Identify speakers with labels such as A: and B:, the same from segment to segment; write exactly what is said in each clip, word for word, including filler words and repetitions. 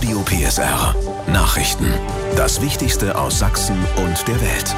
A: Radio P S R. Nachrichten. Das Wichtigste aus Sachsen und der Welt.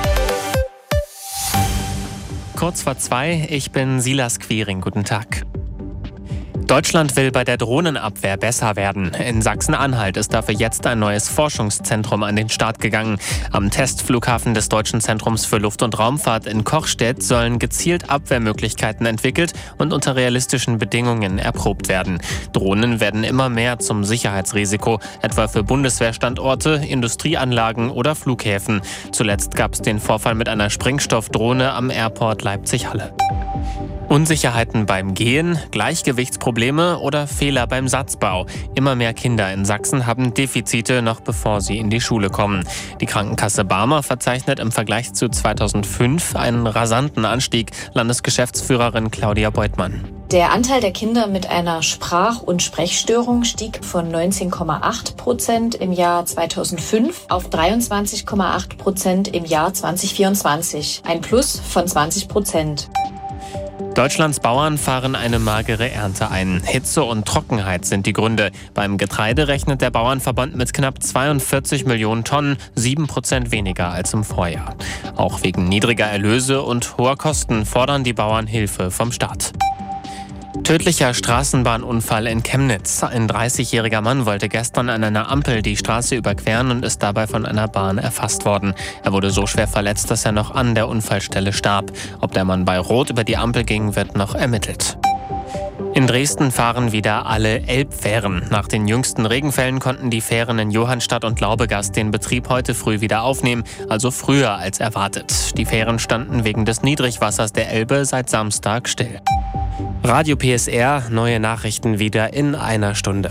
B: Kurz vor zwei, ich bin Silas Quiring. Guten Tag. Deutschland will bei der Drohnenabwehr besser werden. In Sachsen-Anhalt ist dafür jetzt ein neues Forschungszentrum an den Start gegangen. Am Testflughafen des Deutschen Zentrums für Luft- und Raumfahrt in Kochstedt sollen gezielt Abwehrmöglichkeiten entwickelt und unter realistischen Bedingungen erprobt werden. Drohnen werden immer mehr zum Sicherheitsrisiko, etwa für Bundeswehrstandorte, Industrieanlagen oder Flughäfen. Zuletzt gab es den Vorfall mit einer Sprengstoffdrohne am Airport Leipzig-Halle. Unsicherheiten beim Gehen, Gleichgewichtsprobleme oder Fehler beim Satzbau. Immer mehr Kinder in Sachsen haben Defizite, noch bevor sie in die Schule kommen. Die Krankenkasse Barmer verzeichnet im Vergleich zu zweitausendfünf einen rasanten Anstieg. Landesgeschäftsführerin Claudia Beutmann.
C: Der Anteil der Kinder mit einer Sprach- und Sprechstörung stieg von neunzehn Komma acht Prozent im Jahr zweitausendfünf auf dreiundzwanzig Komma acht Prozent im Jahr zweitausendvierundzwanzig. Ein Plus von zwanzig Prozent.
B: Deutschlands Bauern fahren eine magere Ernte ein. Hitze und Trockenheit sind die Gründe. Beim Getreide rechnet der Bauernverband mit knapp zweiundvierzig Millionen Tonnen, sieben Prozent weniger als im Vorjahr. Auch wegen niedriger Erlöse und hoher Kosten fordern die Bauern Hilfe vom Staat. Tödlicher Straßenbahnunfall in Chemnitz. Ein dreißigjähriger Mann wollte gestern an einer Ampel die Straße überqueren und ist dabei von einer Bahn erfasst worden. Er wurde so schwer verletzt, dass er noch an der Unfallstelle starb. Ob der Mann bei Rot über die Ampel ging, wird noch ermittelt. In Dresden fahren wieder alle Elbfähren. Nach den jüngsten Regenfällen konnten die Fähren in Johannstadt und Laubegast den Betrieb heute früh wieder aufnehmen, also früher als erwartet. Die Fähren standen wegen des Niedrigwassers der Elbe seit Samstag still. Radio P S R, neue Nachrichten wieder in einer Stunde.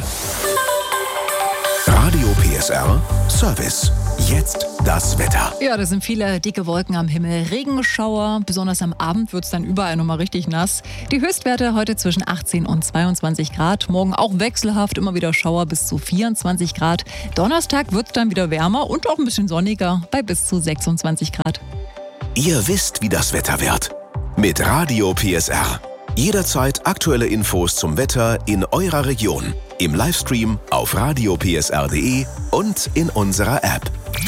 A: Radio P S R Service. Jetzt das Wetter.
D: Ja, da sind viele dicke Wolken am Himmel, Regenschauer. Besonders am Abend wird es dann überall nochmal richtig nass. Die Höchstwerte heute zwischen achtzehn und zweiundzwanzig Grad. Morgen auch wechselhaft, immer wieder Schauer bis zu vierundzwanzig Grad. Donnerstag wird es dann wieder wärmer und auch ein bisschen sonniger bei bis zu sechsundzwanzig Grad.
A: Ihr wisst, wie das Wetter wird. Mit Radio P S R. Jederzeit aktuelle Infos zum Wetter in eurer Region. Im Livestream auf radio p s r punkt d e und in unserer App.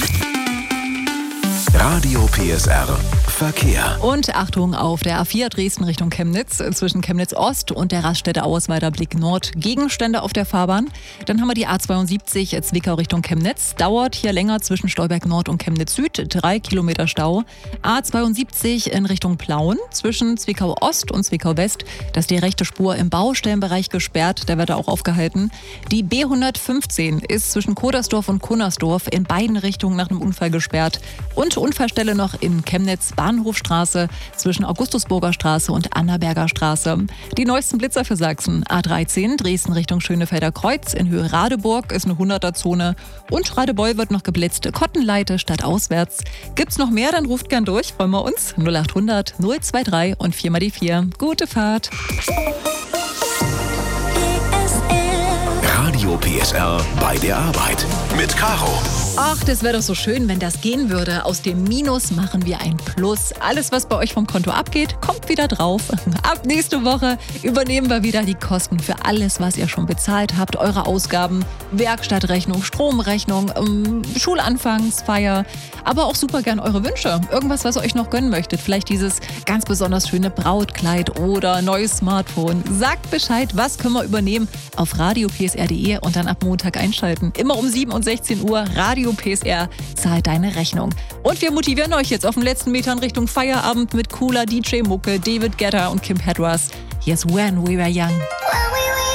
A: Radio P S R Verkehr.
D: Und Achtung auf der A vier Dresden Richtung Chemnitz, zwischen Chemnitz Ost und der Raststätte Ausweider Blick Nord. Gegenstände auf der Fahrbahn. Dann haben wir die A zweiundsiebzig Zwickau Richtung Chemnitz. Dauert hier länger zwischen Stolberg Nord und Chemnitz Süd. Drei Kilometer Stau. A zweiundsiebzig in Richtung Plauen, zwischen Zwickau Ost und Zwickau West. Da ist die rechte Spur im Baustellenbereich gesperrt. Da wird er auch aufgehalten. Die B hundertfünfzehn ist zwischen Kodersdorf und Kunnersdorf in beiden Richtungen nach einem Unfall gesperrt. Und Unfallstelle noch in Chemnitz, Bahnhofstraße zwischen Augustusburger Straße und Annaberger Straße. Die neuesten Blitzer für Sachsen. A dreizehn Dresden Richtung Schönefelder Kreuz. In Höhe Radeburg ist eine hunderter-Zone. Und Radebeul wird noch geblitzt. Kottenleite statt auswärts. Gibt's noch mehr, dann ruft gern durch. Freuen wir uns. null acht hundert null zwei drei und vier mal die vier. Gute Fahrt.
A: Radio P S R bei der Arbeit mit Caro.
D: Ach, das wäre doch so schön, wenn das gehen würde. Aus dem Minus machen wir ein Plus. Alles, was bei euch vom Konto abgeht, kommt wieder drauf. Ab nächste Woche übernehmen wir wieder die Kosten für alles, was ihr schon bezahlt habt. Eure Ausgaben, Werkstattrechnung, Stromrechnung, ähm, Schulanfangsfeier, aber auch super gern eure Wünsche. Irgendwas, was ihr euch noch gönnen möchtet. Vielleicht dieses ganz besonders schöne Brautkleid oder neues Smartphone. Sagt Bescheid, was können wir übernehmen auf radio p s r punkt d e und dann ab Montag einschalten. Immer um sieben und sechzehn Uhr, Radio P S R zahlt deine Rechnung. Und wir motivieren euch jetzt auf den letzten Metern Richtung Feierabend mit cooler D J-Mucke, David Guetta und Kim Petras. Here's When We Were Young.